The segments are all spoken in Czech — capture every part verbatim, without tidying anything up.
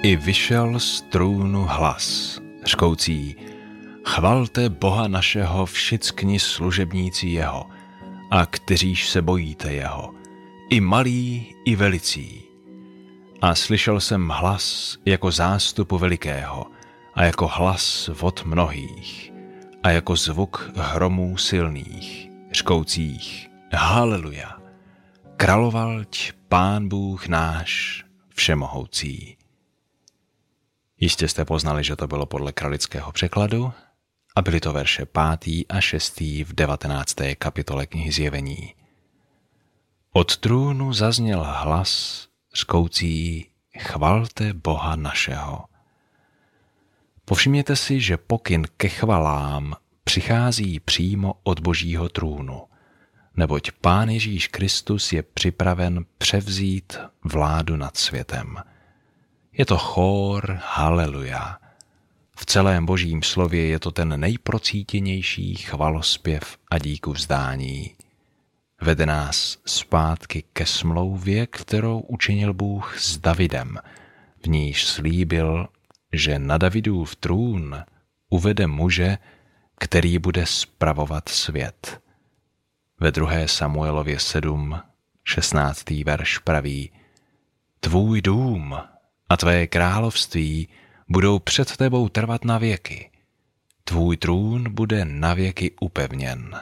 I vyšel z trůnu hlas, řkoucí: Chvalte Boha našeho všichni služebníci jeho, a kteříž se bojíte jeho, i malí, i velicí. A slyšel jsem hlas jako zástupu velikého, a jako hlas vod mnohých, a jako zvuk hromů silných, řkoucích: Haleluja! Královalť Pán Bůh náš všemohoucí. Jistě jste poznali, že to bylo podle kralického překladu a byly to verše pátý a šestý v devatenácté kapitole knihy Zjevení. Od trůnu zazněl hlas řkoucí: Chvalte Boha našeho. Povšimněte si, že pokyn ke chvalám přichází přímo od Božího trůnu, neboť Pán Ježíš Kristus je připraven převzít vládu nad světem. Je to chór Haleluja. V celém Božím slově je to ten nejprocítěnější chvalospěv a díku vzdání. Vede nás zpátky ke smlouvě, kterou učinil Bůh s Davidem, v níž slíbil, že na Davidův trůn uvede muže, který bude spravovat svět. Ve druhé Samuelově sedm, šestnáctý verš praví: Tvůj dům a tvé království budou před tebou trvat na věky. Tvůj trůn bude na věky upevněn.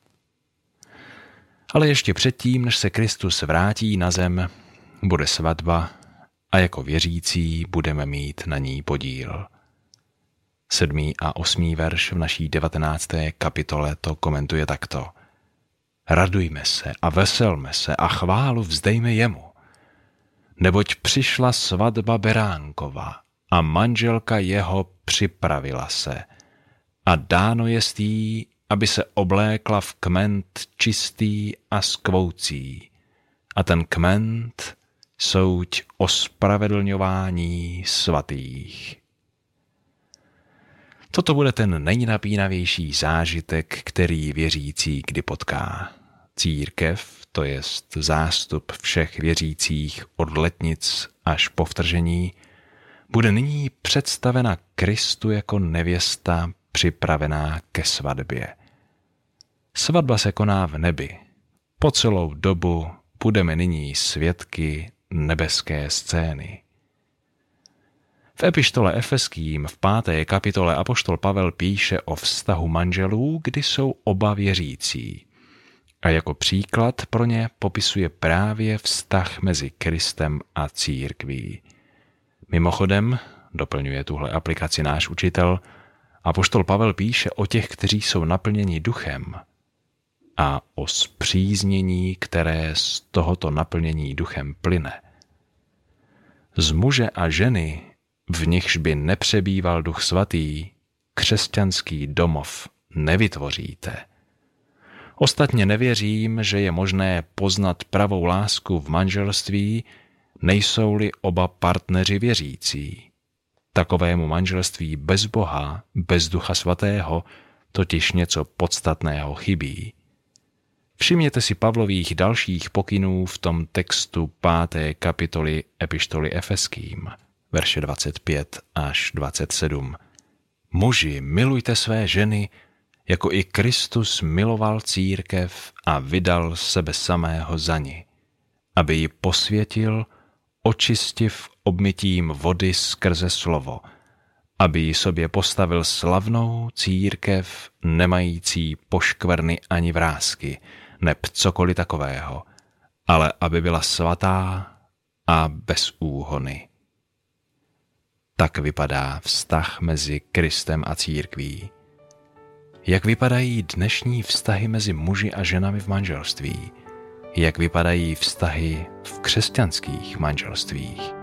Ale ještě předtím, než se Kristus vrátí na zem, bude svatba a jako věřící budeme mít na ní podíl. Sedmý a osmý verš v naší devatenácté kapitole to komentuje takto: Radujme se a veselme se a chválu vzdejme jemu, neboť přišla svatba Beránkova a manželka jeho připravila se a dáno jest jí, aby se oblékla v kment čistý a skvoucí, a ten kment souť ospravedlňování svatých. Toto bude ten nejnapínavější zážitek, který věřící kdy potká. Církev, to jest zástup všech věřících od letnic až po vtržení, bude nyní představena Kristu jako nevěsta připravená ke svatbě. Svatba se koná v nebi. Po celou dobu budeme nyní svědky nebeské scény. V epištole Efeským v páté kapitole apoštol Pavel píše o vztahu manželů, kdy jsou oba věřící. A jako příklad pro ně popisuje právě vztah mezi Kristem a církví. Mimochodem, doplňuje tuhle aplikaci náš učitel, apoštol Pavel píše o těch, kteří jsou naplněni duchem, a o spříznění, které z tohoto naplnění duchem plyne. Z muže a ženy, v nichž by nepřebýval Duch Svatý, křesťanský domov nevytvoříte. Ostatně nevěřím, že je možné poznat pravou lásku v manželství, nejsou-li oba partneři věřící. Takovému manželství bez Boha, bez Ducha Svatého, totiž něco podstatného chybí. Všimněte si Pavlových dalších pokynů v tom textu páté kapitoly epištoly Efeským, verše dvacet pět až dvacet sedm. Muži, milujte své ženy, jako i Kristus miloval církev a vydal sebe samého za ni, aby ji posvětil, očistiv obmytím vody skrze slovo, aby ji sobě postavil slavnou církev, nemající poškvrny ani vrásky, neb cokoliv takového, ale aby byla svatá a bez úhony. Tak vypadá vztah mezi Kristem a církví. Jak vypadají dnešní vztahy mezi muži a ženami v manželství? Jak vypadají vztahy v křesťanských manželstvích?